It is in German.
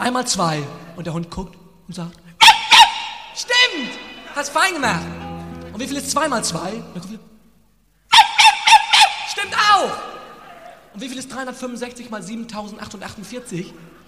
3 mal 2. Und der Hund guckt und sagt, stimmt, hast fein gemacht. Und wie viel ist 2 mal 2? Stimmt auch. Und wie viel ist 365 mal 7848?